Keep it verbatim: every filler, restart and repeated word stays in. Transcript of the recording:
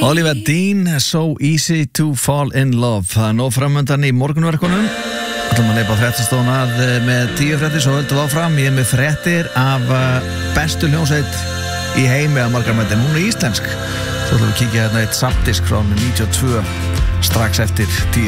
Oliver Dean, So Easy to Fall in Love. Það er nóg framöndan í morgunverkunum. ætlum að leipa fréttastofuna að með tíu fréttir, svo höldum við áfram. Ég er með fréttir af bestu hljómsveit í heimi að margar mæti. Hún er íslensk. Svo ætlum við að kíkja hérna eitt samdisk frá níutíu og tvö strax eftir tíu.